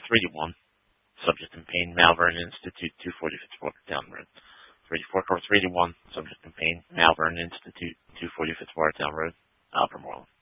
381, subject in pain, Malvern Institute, 240 Fitzwatertown Road. 384 Car 381, subject in pain, Malvern Institute, 240 Fitzwatertown Road, Albemarle.